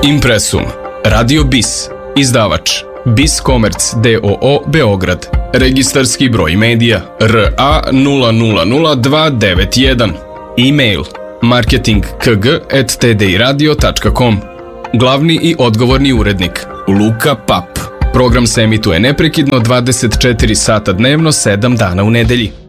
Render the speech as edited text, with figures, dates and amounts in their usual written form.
Impresum, Radio BIS, izdavač BIS Komerc d.o.o. Beograd, registarski broj medija RA 000291, e-mail marketingkg@tdiradio.com, glavni i odgovorni urednik Luka Pap. Program se emituje neprekidno 24 sata dnevno, 7 dana u nedelji.